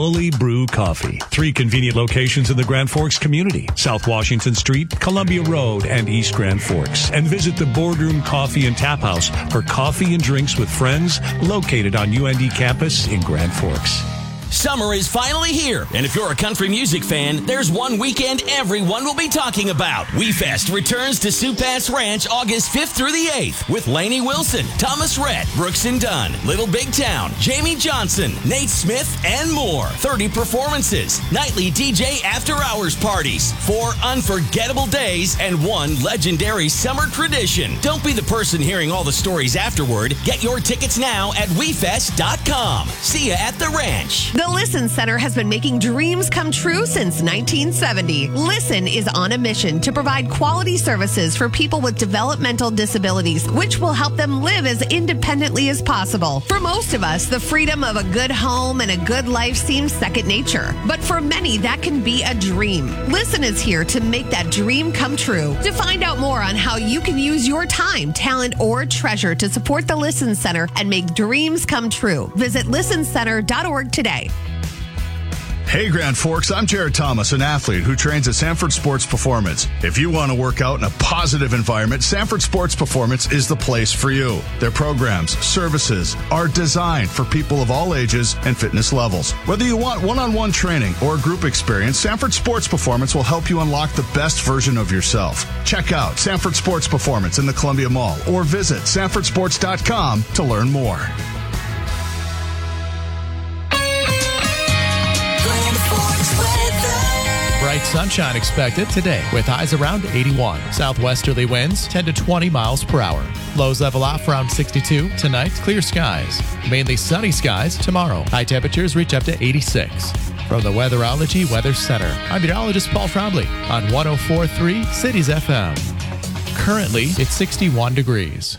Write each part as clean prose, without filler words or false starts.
Fully Brew Coffee. 3 convenient locations in the Grand Forks community. South Washington Street, Columbia Road, and East Grand Forks. And visit the Boardroom Coffee and Tap House for coffee and drinks with friends located on UND campus in Grand Forks. Summer is finally here, and if you're a country music fan, there's one weekend everyone will be talking about. WeFest returns to Sioux Pass Ranch August 5th through the 8th with Lainey Wilson, Thomas Rhett, Brooks and Dunn, Little Big Town, Jamie Johnson, Nate Smith, and more. 30 performances, nightly DJ after-hours parties, 4 unforgettable days, and 1 legendary summer tradition. Don't be the person hearing all the stories afterward. Get your tickets now at WeFest.com. See ya at the ranch. The Listen Center has been making dreams come true since 1970. Listen is on a mission to provide quality services for people with developmental disabilities, which will help them live as independently as possible. For most of us, the freedom of a good home and a good life seems second nature. But for many, that can be a dream. Listen is here to make that dream come true. To find out more on how you can use your time, talent, or treasure to support the Listen Center and make dreams come true, visit listencenter.org today. Hey Grand Forks, I'm Jared Thomas, an athlete who trains at Sanford Sports Performance. If you want to work out in a positive environment, Sanford Sports Performance is the place for you. Their programs, services are designed for people of all ages and fitness levels. Whether you want one-on-one training or group experience, Sanford Sports Performance will help you unlock the best version of yourself. Check out Sanford Sports Performance in the Columbia Mall or visit sanfordsports.com to learn more. Bright sunshine expected today with highs around 81. Southwesterly winds 10 to 20 miles per hour. Lows level off around 62. Tonight, clear skies. Mainly sunny skies tomorrow. High temperatures reach up to 86. From the Weatherology Weather Center, I'm meteorologist Paul Trombley on 104.3 Cities FM. Currently, it's 61 degrees.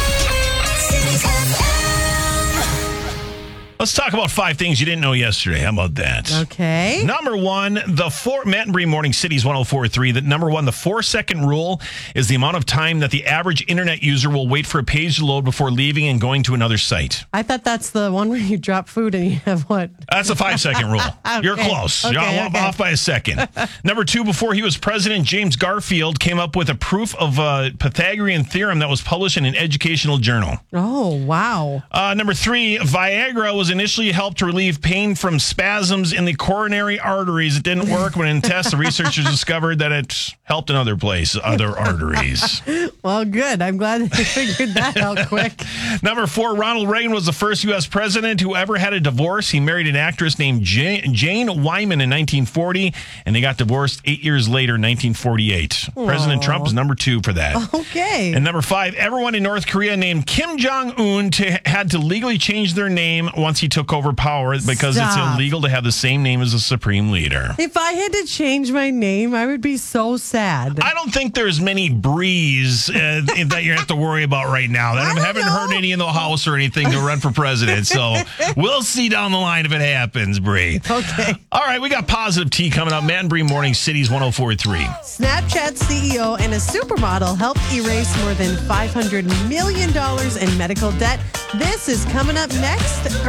Let's talk about 5 things you didn't know yesterday. How about that? Okay. Number 1, Matt and Bree Morning Cities 104.3. The 4-second rule is the amount of time that the average internet user will wait for a page to load before leaving and going to another site. I thought that's the one where you drop food and you have what? That's a 5-second rule. Okay. You're close. You're off by a second. Number 2, before he was president, James Garfield came up with a proof of a Pythagorean theorem that was published in an educational journal. Oh, wow. Number 3, Viagra was initially helped to relieve pain from spasms in the coronary arteries. It didn't work. When in tests, the researchers discovered that it helped in other arteries. Well, good. I'm glad they figured that out quick. Number 4, Ronald Reagan was the first U.S. president who ever had a divorce. He married an actress named Jane Wyman in 1940, and they got divorced 8 years later, 1948. Aww. President Trump is number 2 for that. Okay. And number 5, everyone in North Korea named Kim Jong-un had to legally change their name once he took over power because it's illegal to have the same name as the supreme leader. If I had to change my name, I would be so sad. I don't think there's many Brees that you have to worry about right now. I haven't heard any in the house or anything to run for president. So we'll see down the line if it happens, Bree. Okay. All right, we got Positive Tea coming up. Matt and Bree Morning Cities 104.3. Snapchat CEO and a supermodel helped erase more than $500 million in medical debt. This is coming up next.